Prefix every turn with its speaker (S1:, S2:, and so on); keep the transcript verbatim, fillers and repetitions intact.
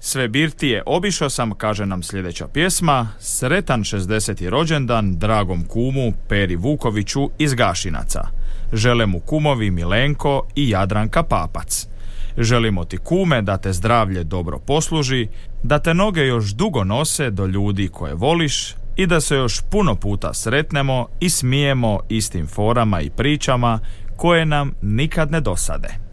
S1: Sve birtije obišao sam, kaže nam sljedeća pjesma, sretan šezdeseti rođendan dragom kumu Peri Vukoviću iz Gašinaca. Žele mu kumovi Milenko i Jadranka Papac. Želimo ti kume da te zdravlje dobro posluži, da te noge još dugo nose do ljudi koje voliš i da se još puno puta sretnemo i smijemo istim forama i pričama koje nam nikad ne dosade.